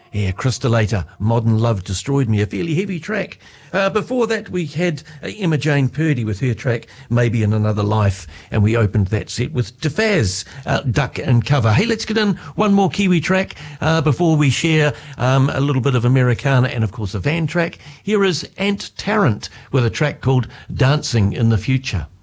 Yeah, Crystallator, Modern Love Destroyed Me, a fairly heavy track. Before that, we had Emma Jane Purdy with her track Maybe in Another Life, and we opened that set with Defaz, Duck and Cover. Hey, let's get in one more Kiwi track before we share a little bit of Americana and, of course, a van track. Here is Ant Tarrant with a track called Dancing in the Future.